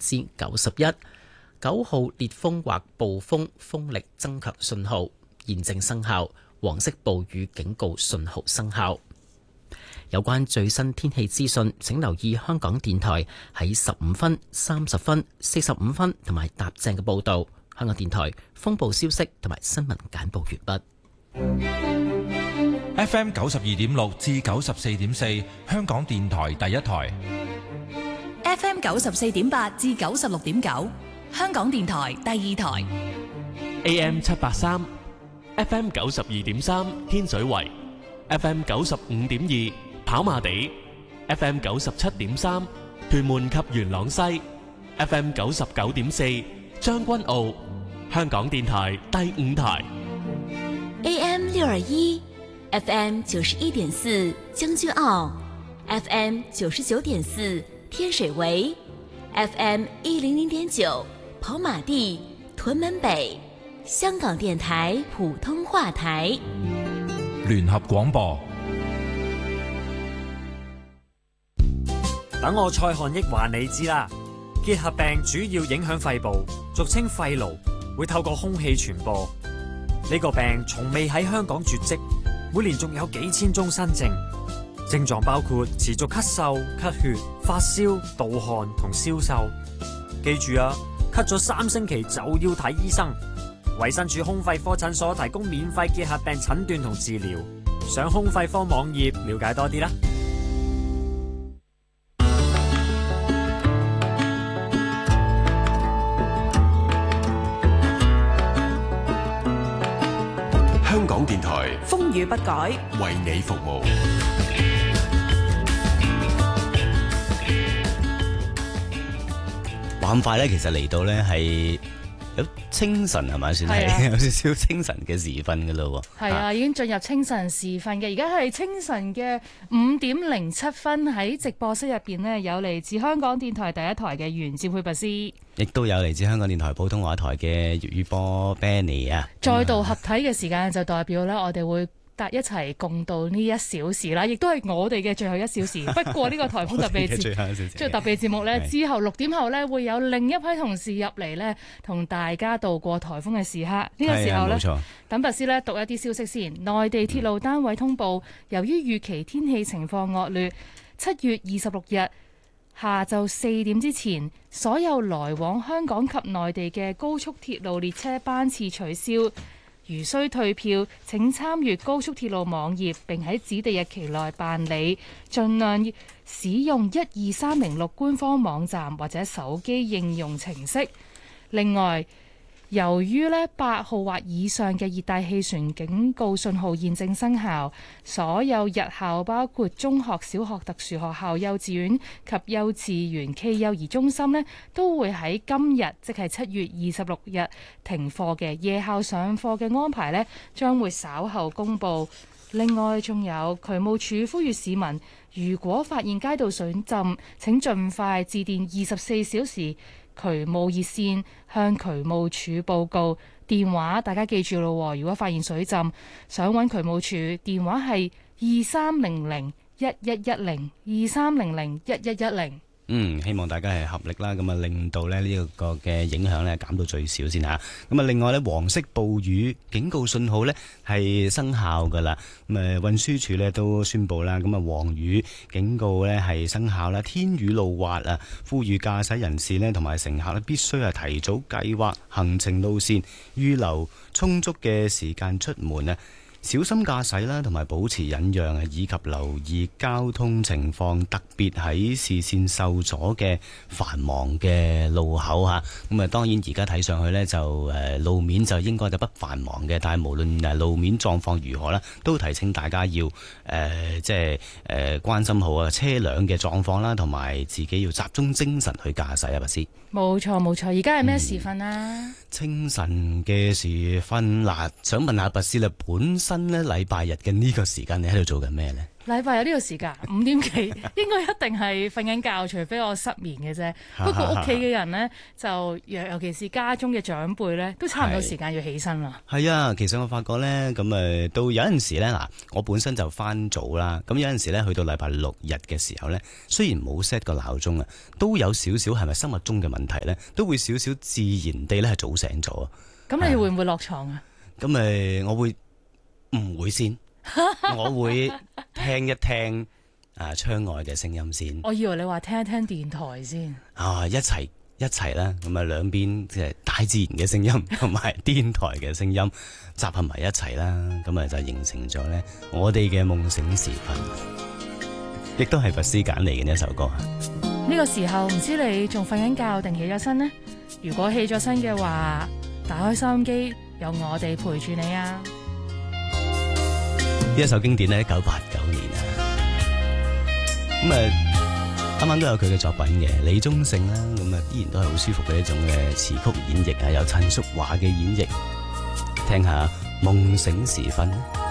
91%。9號烈風或暴風風力增強信號現正生效，黃色暴雨警告信號生效。有關最新天氣資訊，請留意香港電台喺15分、30分、45分同埋踏正嘅報導。香港電台風暴消息同埋新聞簡報完畢。 FM 92.6至94.4，香港電台第一台。 FM 94.8至96.9，香港電台第二台。 AM 783 FM 92.3，天水圍 FM 95.2，跑馬地 FM 97.3，屯門及元朗西 FM 99.4，將軍澳，香港電台第五台。 AM 621 FM 91.4，將軍澳 FM 99.4，天水圍 FM 100.9，跑馬地、屯門北，香港電台普通話台。 聯合廣播。 等我蔡漢益話你知啦。結核病主要影響肺部，俗稱肺癆，會透過空氣傳播。呢個病從未喺香港絕跡，每年仲有幾千宗新症。症狀包括持續咳嗽、咳血、發燒、盜汗同消瘦。記住啊，咳咗3星期就要睇醫生。衛生署胸肺科診所提供免費結核病診斷同治療，上胸肺科網頁了解多啲啦。 香港電台風雨不改， 為你服務。 咁快咧，其實嚟到咧係有清晨係咪？算係有少少清晨嘅時分噶咯。 係啊，已經進入清晨時分嘅。而家係清晨嘅5:07，喺直播室入邊呢，有嚟自香港電台第一台嘅袁兆佩律師， 亦都有嚟自香港電台普通話台嘅粵語播 Benny 啊。 再度合體嘅時間就代表咧，我哋會一齊共度呢1小時啦，亦都係我哋嘅最後1小時。不過呢個颱風特別節目呢，之後6點後呢，會有另一批同事入嚟呢，同大家度過颱風嘅時刻。呢個時候呢，等白師呢讀一啲消息先。內地鐵路單位通報，由於預期天氣情況惡劣，7月26日下晝4點之前，所有來往香港及內地嘅高速鐵路列車班次取消。如需退票，請參閱高速鐵路網頁並喺指定日期內辦理，盡量使用12306官方網站或者手機應用程式。另外，由於8號或以上嘅熱帶氣旋警告信號現正生效，所有日校包括中學、小學、特殊學校、幼稚園及幼稚園暨幼兒中心都會喺今日即係7月26日停課嘅。夜校上課嘅安排將會稍後公佈。另外仲有渠務署呼籲市民，如果發現街道水浸，請盡快致電24小時渠務熱線向渠務署報告。電話大家記住咯，如果發現水浸想揾渠務署，電話係23001110 23001110。 希望大家係合力啦，咁啊令到呢一個嘅影響減到最少先吓。咁啊，另外黃色暴雨警告信號係生效噶啦。咁運輸署都宣布啦，咁啊黃雨警告係生效啦，天雨路滑啊，呼籲駕駛人士同埋乘客必須係提早計劃行程路線，預留充足嘅時間出門啊。小心駕駛啦，同埋保持忍讓啊，以及留意交通情況，特別喺視線受阻嘅繁忙嘅路口嚇。咁啊，當然而家睇上去就路面就應該就不繁忙嘅，但係無論路面狀況如何啦，都提醒大家要關心好啊車輛嘅狀況啦，同埋自己要集中精神去駕駛啊，白師。 冇錯，而家係咩時分啊？ 清晨嘅時分嗱，想問下白師啦，本身禮拜日嘅呢個時間你喺度做緊咩呢？ 禮拜有呢個時間5點幾，應該一定係瞓緊覺，除非我失眠嘅啫。不過屋企嘅人呢，就尤其是家中嘅長輩呢，都差唔多時間要起身啦。 係啊，其實我發覺呢，咁到有陣時呢，嗱，我本身就翻早啦。咁有陣時呢，去到禮拜六日嘅時候呢，雖然冇 set 個鬧鐘啊，都有少少係咪生物鐘嘅問題呢，都會少少自然地呢係早醒咗。 咁你會唔會落床啊？ 咁我會唔會先？我會聽一聽窗外嘅聲音先。 我以為你話聽一聽電台先。 一齊啦，咁兩邊即係大自然嘅聲音同埋電台嘅聲音集合埋一齊啦，咁就形成咗呢我哋嘅夢醒時分，亦都係佛斯揀嚟嘅呢一首歌。 呢個時候唔知你仲瞓緊覺定起咗身呢？如果起咗身嘅話，打開收音機，有我哋陪住你啊！ 呢一首經典呢，1989年啊，咁啱啱都有佢嘅作品嘅李宗盛啦，咁依然都係好舒服嘅一種嘅詞曲演繹啊，有陳淑樺嘅演繹，聽下夢醒時分。